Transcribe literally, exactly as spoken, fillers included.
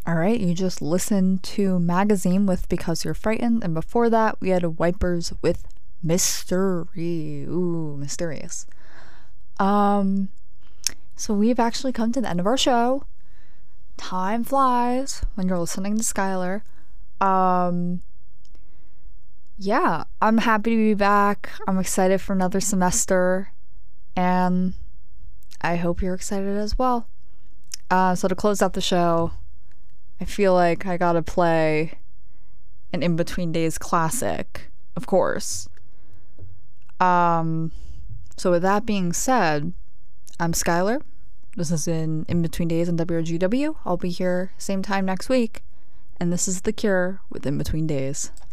All right, you just listened to Magazine with Because You're Frightened, and before that, we had Wipers with Mystery. Ooh, mysterious. Um, so we've actually come to the end of our show. Time flies when you're listening to Skylar. Um, yeah, I'm happy to be back. I'm excited for another semester, and I hope you're excited as well. Uh, so to close out the show, I feel like I gotta play an In Between Days classic, of course. Um, so with that being said, I'm Skylar. This is in In Between Days on W R G W. I'll be here same time next week. And this is The Cure with In Between Days.